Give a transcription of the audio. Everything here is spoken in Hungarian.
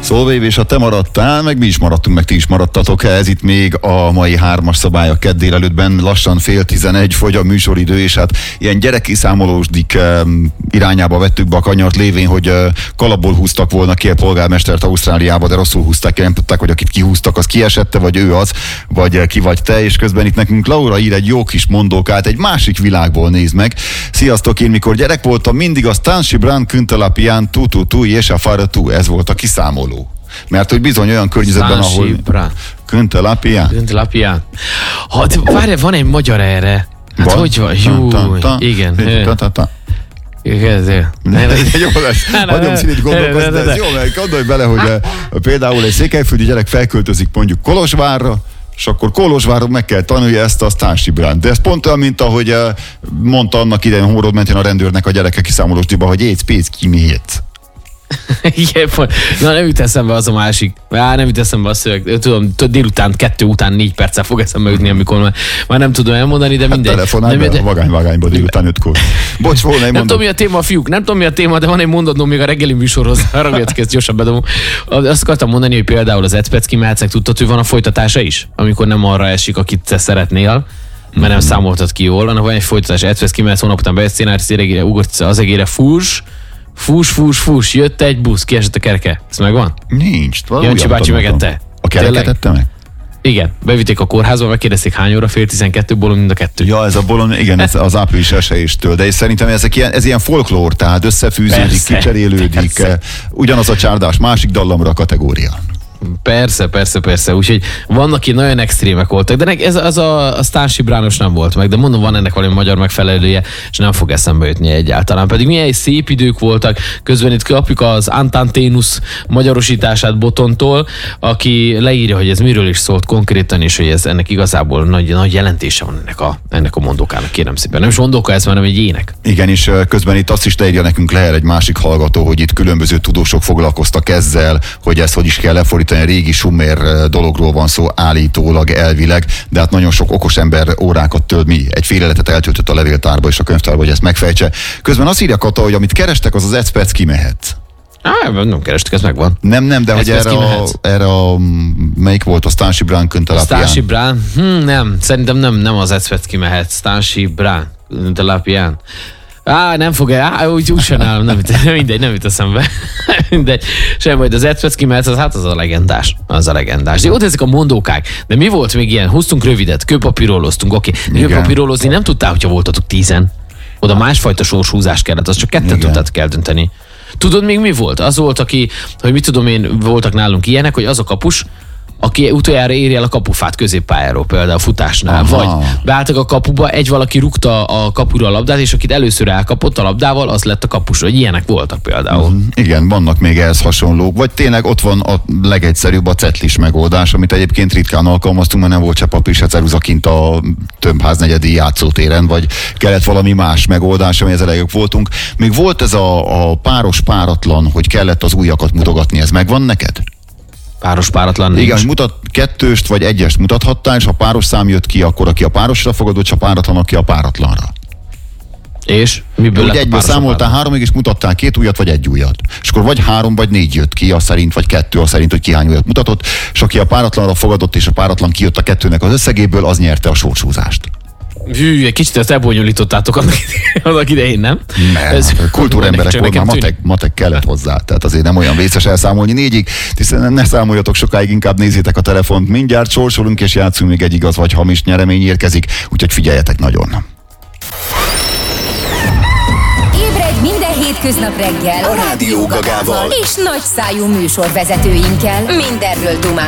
Szólvévés, ha te maradtál, meg mi is maradtunk, meg ti is maradtatok. Ez itt még a mai 3-as szabály a kedd délelőttben. Lassan 10:30 fogy a műsoridő, és hát ilyen gyerekkiszámolósdik irányába vettük be a kanyart, lévén, hogy kalapból húztak volna ki a polgármestert Ausztráliába, de rosszul húzták ki, nem tudták, hogy akit kihúztak, az kiesette, vagy ő az, vagy ki vagy te, és közben itt nekünk Laura ír egy jó kis mondókát, egy másik világból, nézd meg. Sziasztok, én mikor gyerek voltam, mindig a Stansi Brand Küntelapián tu és a fara tu, ez volt a kiszámoló. Mert hogy bizony olyan környezetben, ahol... Küntelapián. Várj, van egy magyar erre. Hát hogy van? Jó, igen. Jó lesz. Hagyom színét gondolkozni, de ez jó, mert gondolj bele, hogy például egy székelyföldi gyerek felköltözik mondjuk Kolozsvárra, és akkor Kolozsváron meg kell tanulja ezt a Stansi Brand. De ez pont olyan, mint ahogy mondta annak idején Hóród mentén a rendőrnek a gyereke kiszámolósdiba, hogy éjsz, pénz, ki miért. Igen, na nem jut eszembe az a másik. Nem jut eszembe a szöveg. Tudom, délután 2 után 4 perccel fog eszembe jutni, amikor már nem tudom elmondani, de mindegy. Telefonálj be a vagányba délután 5-kor. Bocs, volna egy nem tudom, mi a téma, fiúk, nem tudom, mi a téma, de van egy mondatom még a reggeli műsorhoz. Arra ezt gyorsan bedobom. Azt akartam mondani, hogy például az Ecpecki Melcek, tudtad, hogy van a folytatása is? Amikor nem arra esik, akit te szeretnél, mert nem számoltad ki jól, annak van egy folytatás. Ecpecki Melcek hónap után bejött ugott az egére Fús, jött egy busz, kiesett a kereke. Ez megvan? Nincs. Jancsi bácsi megette. A kereket ette meg? Igen, bevitték a kórházba, megkérdezték hány óra, 11:30, bolond mind a 2. Ja, ez a bolond, igen, ez az április esejéstől, de szerintem ez ilyen folklór, tehát összefűződik, kicserélődik, ugyanaz a csárdás, másik dallamra a kategória. Persze. Úgyhogy vannak itt nagyon extrémek voltak, de ez a Stansi Brános nem volt meg, de mondom, van ennek valami magyar megfelelője, és nem fog eszembe jutni egyáltalán. Pedig milyen szép idők voltak, közben itt kapjuk az Antanténusz magyarosítását Botontól, aki leírja, hogy ez miről is szólt konkrétan, és hogy ez ennek igazából nagy jelentése van ennek a mondókának, kérem szépen. Nem is mondóka ez, hanem egy ének. Igen, és közben itt azt is leírja nekünk Leher egy másik hallgató, hogy itt különböző tudósok foglalkoztak ezzel, hogy ezt hogy is kell lefordítani. A régi sumer dologról van szó állítólag, elvileg, de hát nagyon sok okos ember órákat tölt, egy fél életet eltöltött a levéltárba és a könyvtárba, hogy ezt megfejtse. Közben azt írja Kata, hogy amit kerestek, az Ecpec kimehet. Nem kerestek, ez megvan. Nem, de hogy erre melyik volt a Stansi Brand Küntelapián? Stansi Brand? Nem, szerintem nem az Ecpec kimehet. Stansi Brand Küntelapián. Nem fog úgy sem állom, nem jut eszembe. Mindegy. Sem majd az Ecpecki Melc, az a legendás. Az a legendás. Jó, ezek a mondókák. De mi volt még ilyen? Húztunk rövidet, kőpapíroloztunk, oké. Kőpapírolozni nem tudtál, hogyha voltatok 10-en. Oda másfajta sorshúzás kellett, az csak 2 tudtad kell dönteni. Tudod még mi volt? Az volt, hogy mit tudom én, voltak nálunk ilyenek, hogy az a kapus, aki utoljára érje el a kapufát középpályáról, például a futásnál. Aha. Vagy beálltak a kapuba, valaki rúgta a kapura a labdát, és akit először elkapott a labdával, az lett a kapus. Vagy ilyenek voltak például. Igen, vannak még ehhez hasonlók. Vagy tényleg ott van a legegyszerűbb a cetlis megoldás, amit egyébként ritkán alkalmaztunk, mert nem volt se papír, se ceruza kint a tömbháznegyedi játszótéren, vagy kellett valami más megoldás, amihez elegek voltunk. Még volt ez a páros páratlan, hogy kellett az ujjakat mutogatni, ez megvan neked? Páros-páratlan nincs. Igen, mutat 2-est vagy 1-est mutathattál, és ha páros szám jött ki, akkor aki a párosra fogadott, és a páratlan, aki a páratlanra. És? Miből lett egyből számoltál 3-ig, és mutattál 2 ujjat, vagy 1 ujjat. És akkor vagy 3 vagy 4 jött ki, az szerint, vagy 2, az szerint, hogy ki hány ujjat mutatott, és aki a páratlanra fogadott, és a páratlan kijött a 2-nek az összegéből, az nyerte a sorshúzást. Egy kicsit ezt elbonyolítottátok annak idején, nem? Nem, kultúremberek volt, már matek kellett hozzá, tehát azért nem olyan vészes elszámolni 4-ig, hiszen ne számoljatok sokáig, inkább nézzétek a telefont, mindjárt sorsolunk és játszunk, még egy igaz vagy hamis nyeremény érkezik, úgyhogy figyeljetek nagyon. Ébredj minden hétköznap reggel a Rádió Gagával és nagyszájú műsorvezetőinkkel mindenről dumálunk.